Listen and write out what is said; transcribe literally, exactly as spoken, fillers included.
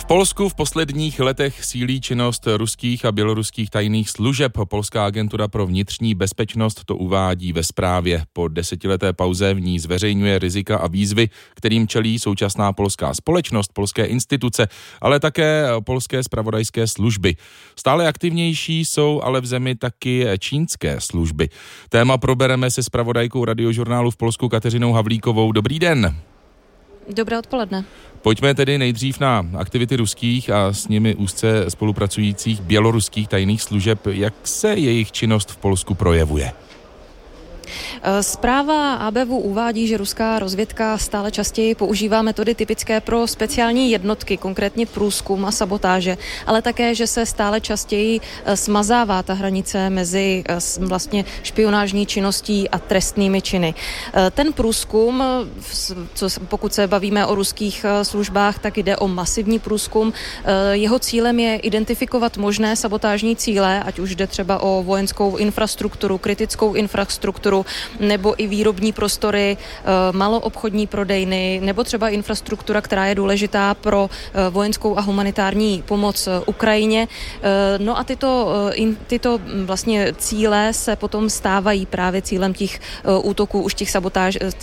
V Polsku v posledních letech sílí činnost ruských a běloruských tajných služeb. Polská agentura pro vnitřní bezpečnost to uvádí ve zprávě. Po desetileté pauze v ní zveřejňuje rizika a výzvy, kterým čelí současná polská společnost, polské instituce, ale také polské zpravodajské služby. Stále aktivnější jsou ale v zemi taky čínské služby. Téma probereme se zpravodajkou Radiožurnálu v Polsku Kateřinou Havlíkovou. Dobrý den. Dobré odpoledne. Pojďme tedy nejdřív na aktivity ruských a s nimi úzce spolupracujících běloruských tajných služeb. Jak se jejich činnost v Polsku projevuje? Zpráva A B V uvádí, že ruská rozvědka stále častěji používá metody typické pro speciální jednotky, konkrétně průzkum a sabotáže, ale také, že se stále častěji smazává ta hranice mezi vlastně špionážní činností a trestnými činy. Ten průzkum, co, pokud se bavíme o ruských službách, tak jde o masivní průzkum. Jeho cílem je identifikovat možné sabotážní cíle, ať už jde třeba o vojenskou infrastrukturu, kritickou infrastrukturu, nebo i výrobní prostory, maloobchodní prodejny, nebo třeba infrastruktura, která je důležitá pro vojenskou a humanitární pomoc Ukrajině. No a tyto, tyto vlastně cíle se potom stávají právě cílem těch útoků, už těch sabotáž,